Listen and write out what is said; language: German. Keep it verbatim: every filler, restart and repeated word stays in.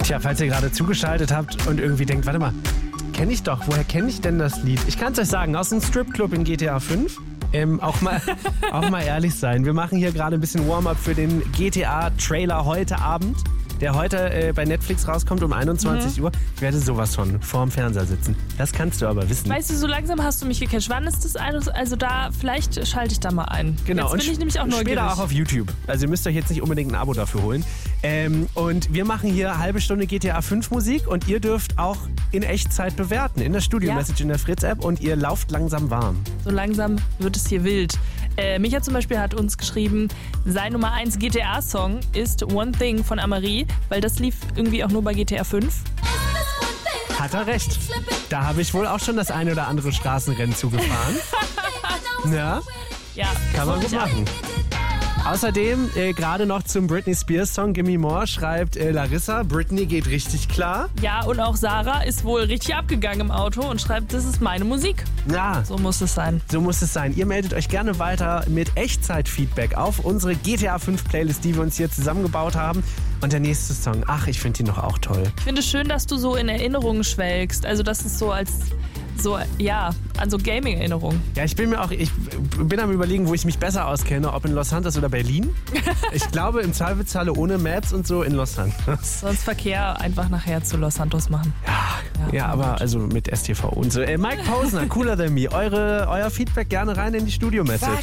Tja, falls ihr gerade zugeschaltet habt und irgendwie denkt, warte mal, kenne ich doch, woher kenne ich denn das Lied? Ich kann es euch sagen, aus dem Stripclub in G T A fünf. Ähm, auch, mal, auch mal ehrlich sein. Wir machen hier gerade ein bisschen Warm-up für den G T A-Trailer heute Abend, der heute äh, bei Netflix rauskommt um einundzwanzig Mhm. Uhr. Ich werde sowas von vorm Fernseher sitzen. Das kannst du aber wissen. Weißt du, so langsam hast du mich gecatcht. Wann ist das ein? Also da, vielleicht schalte ich da mal ein. Genau, Jetzt und bin ich nämlich auch neugierig. später auch auf YouTube. Also ihr müsst euch jetzt nicht unbedingt ein Abo dafür holen. Ähm, und wir machen hier eine halbe Stunde G T A fünf Musik und ihr dürft auch in Echtzeit bewerten in der Studio-Message in der Fritz-App und ihr lauft langsam warm. So langsam wird es hier wild. Äh, Micha zum Beispiel hat uns geschrieben, sein Nummer eins G T A-Song ist One Thing von Amarie, weil das lief irgendwie auch nur bei G T A fünf. Hat er recht. Da habe ich wohl auch schon das eine oder andere Straßenrennen zugefahren. Ja, Ja, kann man gut machen. Außerdem, äh, gerade noch zum Britney Spears Song Gimme More schreibt äh, Larissa, Britney geht richtig klar. Ja, und auch Sarah ist wohl richtig abgegangen im Auto und schreibt, das ist meine Musik. Ja, So muss es sein. so muss es sein. Ihr meldet euch gerne weiter mit Echtzeit-Feedback auf unsere G T A fünf Playlist, die wir uns hier zusammengebaut haben. Und der nächste Song, ach, ich finde ihn doch auch toll. Ich finde es schön, dass du so in Erinnerungen schwelgst. Also das ist so als, so, ja, an so Gaming-Erinnerungen. Ja, ich bin mir auch, ich bin am Überlegen, wo ich mich besser auskenne, ob in Los Santos oder Berlin. Ich glaube im Zweifelsfalle ohne Maps und so in Los Santos. Sonst Verkehr einfach nachher zu Los Santos machen. Ja, ja, aber also mit S T V und so. Äh, Mike Posner, Cooler Than Me, eure, euer Feedback gerne rein in die Studio-Message.